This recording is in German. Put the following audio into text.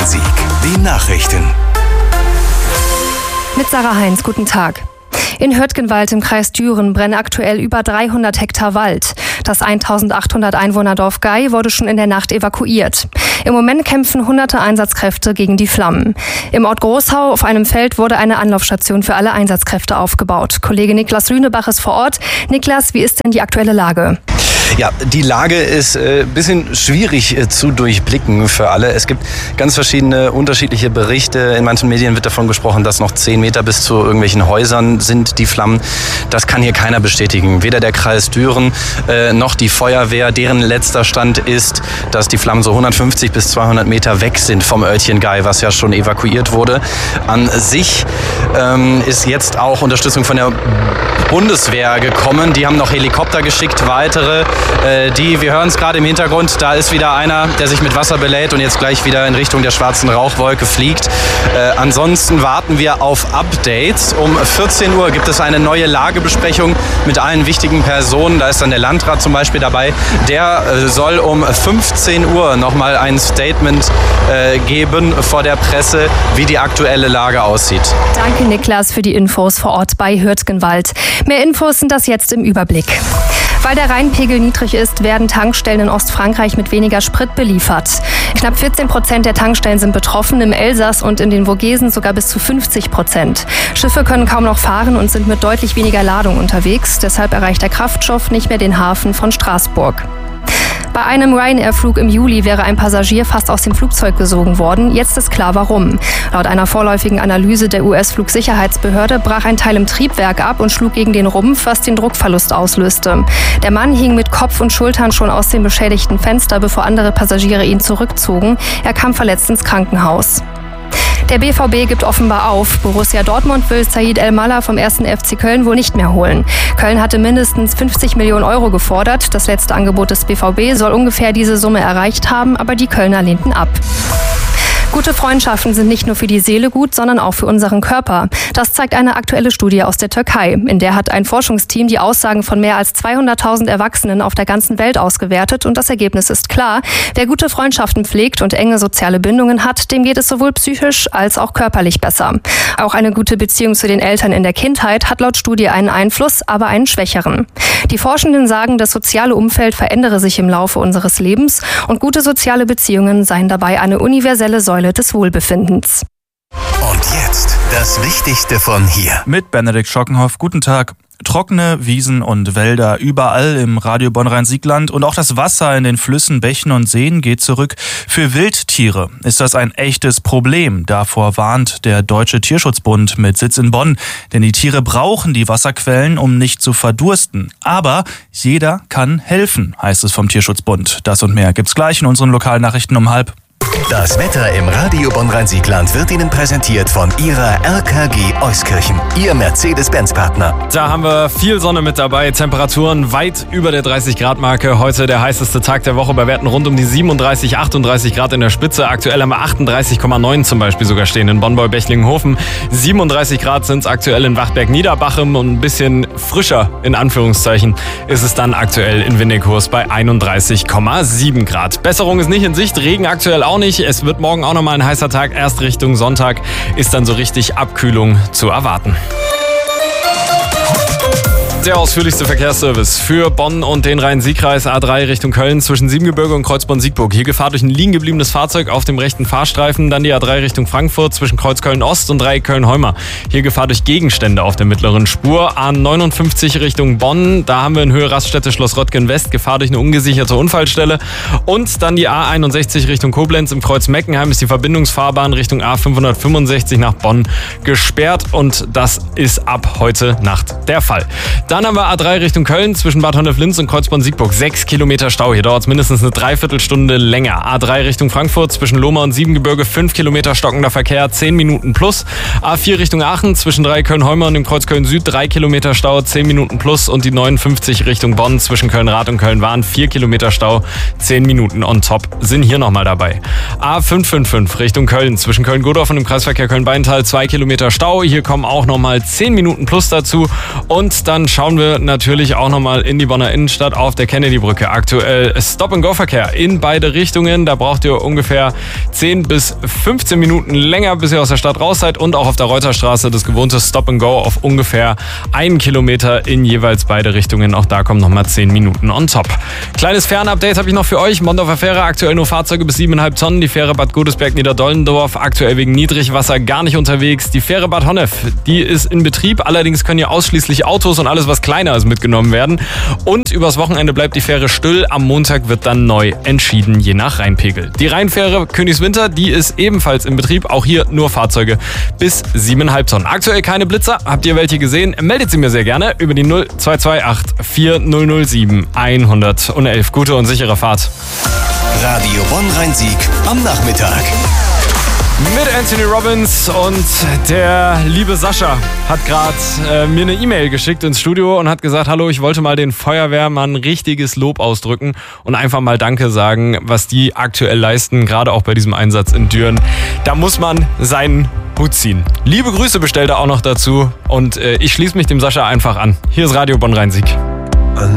Rhein-Sieg. Die Nachrichten. Mit Sarah Heinz, guten Tag. In Hürtgenwald im Kreis Düren brennen aktuell über 300 Hektar Wald. Das 1800 Einwohnerdorf Gey wurde schon in der Nacht evakuiert. Im Moment kämpfen hunderte Einsatzkräfte gegen die Flammen. Im Ort Großhau auf einem Feld wurde eine Anlaufstation für alle Einsatzkräfte aufgebaut. Kollege Niklas Lünebach ist vor Ort. Niklas, wie ist denn die aktuelle Lage? Ja, die Lage ist ein bisschen schwierig zu durchblicken für alle. Es gibt ganz verschiedene unterschiedliche Berichte. In manchen Medien wird davon gesprochen, dass noch 10 Meter bis zu irgendwelchen Häusern sind die Flammen. Das kann hier keiner bestätigen. Weder der Kreis Düren noch die Feuerwehr. Deren letzter Stand ist, dass die Flammen so 150 bis 200 Meter weg sind vom Örtchen Gey, was ja schon evakuiert wurde. An sich ist jetzt auch Unterstützung von der Bundeswehr gekommen. Die haben noch Helikopter geschickt, weitere. Wir hören es gerade im Hintergrund, da ist wieder einer, der sich mit Wasser belädt und jetzt gleich wieder in Richtung der schwarzen Rauchwolke fliegt. Ansonsten warten wir auf Updates. Um 14 Uhr gibt es eine neue Lagebesprechung mit allen wichtigen Personen. Da ist dann der Landrat zum Beispiel dabei. Der soll um 15 Uhr nochmal ein Statement geben vor der Presse, wie die aktuelle Lage aussieht. Danke, Niklas, für die Infos vor Ort bei Hürtgenwald. Mehr Infos sind das jetzt im Überblick. Weil der Rheinpegel niedrig ist, werden Tankstellen in Ostfrankreich mit weniger Sprit beliefert. Knapp 14% der Tankstellen sind betroffen, im Elsass und in den Vogesen sogar bis zu 50%. Schiffe können kaum noch fahren und sind mit deutlich weniger Ladung unterwegs. Deshalb erreicht der Kraftstoff nicht mehr den Hafen von Straßburg. Bei einem Ryanair-Flug im Juli wäre ein Passagier fast aus dem Flugzeug gesogen worden. Jetzt ist klar, warum. Laut einer vorläufigen Analyse der US-Flugsicherheitsbehörde brach ein Teil im Triebwerk ab und schlug gegen den Rumpf, was den Druckverlust auslöste. Der Mann hing mit Kopf und Schultern schon aus dem beschädigten Fenster, bevor andere Passagiere ihn zurückzogen. Er kam verletzt ins Krankenhaus. Der BVB gibt offenbar auf. Borussia Dortmund will Said El-Mallah vom 1. FC Köln wohl nicht mehr holen. Köln hatte mindestens 50 Millionen Euro gefordert. Das letzte Angebot des BVB soll ungefähr diese Summe erreicht haben, aber die Kölner lehnten ab. Gute Freundschaften sind nicht nur für die Seele gut, sondern auch für unseren Körper. Das zeigt eine aktuelle Studie aus der Türkei. In der hat ein Forschungsteam die Aussagen von mehr als 200.000 Erwachsenen auf der ganzen Welt ausgewertet. Und das Ergebnis ist klar. Wer gute Freundschaften pflegt und enge soziale Bindungen hat, dem geht es sowohl psychisch als auch körperlich besser. Auch eine gute Beziehung zu den Eltern in der Kindheit hat laut Studie einen Einfluss, aber einen schwächeren. Die Forschenden sagen, das soziale Umfeld verändere sich im Laufe unseres Lebens und gute soziale Beziehungen seien dabei eine universelle Säule des Wohlbefindens. Und jetzt das Wichtigste von hier. Mit Benedikt Schockenhoff, guten Tag. Trockene Wiesen und Wälder überall im Radio Bonn-Rhein-Sieg-Land und auch das Wasser in den Flüssen, Bächen und Seen geht zurück. Für Wildtiere ist das ein echtes Problem. Davor warnt der Deutsche Tierschutzbund mit Sitz in Bonn. Denn die Tiere brauchen die Wasserquellen, um nicht zu verdursten. Aber jeder kann helfen, heißt es vom Tierschutzbund. Das und mehr gibt's gleich in unseren Lokalnachrichten um 12:30. Das Wetter im Radio Bonn-Rhein-Sieg-Land wird Ihnen präsentiert von Ihrer RKG Euskirchen, Ihr Mercedes-Benz-Partner. Da haben wir viel Sonne mit dabei, Temperaturen weit über der 30-Grad-Marke. Heute der heißeste Tag der Woche bei Werten rund um die 37, 38 Grad in der Spitze. Aktuell haben wir 38,9 zum Beispiel sogar stehen in Bonn-Bechlinghofen. 37 Grad sind es aktuell in Wachtberg-Niederbachem und ein bisschen frischer, in Anführungszeichen, ist es dann aktuell in Windighurst bei 31,7 Grad. Besserung ist nicht in Sicht, Regen aktuell auch nicht. Es wird morgen auch nochmal ein heißer Tag. Erst Richtung Sonntag ist dann so richtig Abkühlung zu erwarten. Der ausführlichste Verkehrsservice für Bonn und den Rhein-Sieg-Kreis. A3 Richtung Köln zwischen Siebengebirge und Kreuzborn-Siegburg. Hier Gefahr durch ein liegen gebliebenes Fahrzeug auf dem rechten Fahrstreifen. Dann die A3 Richtung Frankfurt zwischen Kreuz Köln-Ost und Dreieck Köln-Heumer. Hier Gefahr durch Gegenstände auf der mittleren Spur. A59 Richtung Bonn. Da haben wir in Höhe Raststätte Schloss Röttgen West. Gefahr durch eine ungesicherte Unfallstelle. Und dann die A61 Richtung Koblenz. Im Kreuz Meckenheim ist die Verbindungsfahrbahn Richtung A565 nach Bonn gesperrt. Und das ist ab heute Nacht der Fall. Dann haben wir A3 Richtung Köln zwischen Bad Honnef-Linz und Kreuzborn-Siegburg. 6 Kilometer Stau. Hier dauert es mindestens eine Dreiviertelstunde länger. A3 Richtung Frankfurt zwischen Lohmar und Siebengebirge. 5 Kilometer stockender Verkehr. 10 Minuten plus. A4 Richtung Aachen zwischen Dreieck Köln-Heumer und dem Kreuz Köln-Süd. 3 Kilometer Stau. 10 Minuten plus. Und die 59 Richtung Bonn zwischen Köln-Rath und Köln-Wahn. 4 Kilometer Stau. 10 Minuten on top sind hier nochmal dabei. A555 Richtung Köln zwischen Köln-Godorf und dem Kreisverkehr Köln-Beintal. 2 Kilometer Stau. Hier kommen auch nochmal 10 Minuten plus dazu. Und dann schauen schauen wir natürlich auch nochmal in die Bonner Innenstadt auf der Kennedy-Brücke. Aktuell Stop-and-Go-Verkehr in beide Richtungen. Da braucht ihr ungefähr 10 bis 15 Minuten länger, bis ihr aus der Stadt raus seid. Und auch auf der Reuterstraße das gewohnte Stop-and-Go auf ungefähr 1 Kilometer in jeweils beide Richtungen. Auch da kommen nochmal 10 Minuten on top. Kleines Fährenupdate habe ich noch für euch. Mondorfer Fähre, aktuell nur Fahrzeuge bis 7,5 Tonnen. Die Fähre Bad Godesberg-Niederdollendorf, aktuell wegen Niedrigwasser gar nicht unterwegs. Die Fähre Bad Honnef, die ist in Betrieb. Allerdings können hier ausschließlich Autos und alles, was kleiner ist, mitgenommen werden. Und übers Wochenende bleibt die Fähre still. Am Montag wird dann neu entschieden, je nach Rheinpegel. Die Rheinfähre Königswinter, die ist ebenfalls in Betrieb. Auch hier nur Fahrzeuge bis 7,5 Tonnen. Aktuell keine Blitzer. Habt ihr welche gesehen? Meldet sie mir sehr gerne über die 0228 4007 111. Gute und sichere Fahrt. Radio Bonn-Rhein-Sieg am Nachmittag. Mit Anthony Robbins, und der liebe Sascha hat gerade mir eine E-Mail geschickt ins Studio und hat gesagt, hallo, ich wollte mal den Feuerwehrmann richtiges Lob ausdrücken und einfach mal Danke sagen, was die aktuell leisten, gerade auch bei diesem Einsatz in Düren. Da muss man seinen Hut ziehen. Liebe Grüße bestellt er auch noch dazu, und ich schließe mich dem Sascha einfach an. Hier ist Radio Bonn-Rhein-Sieg.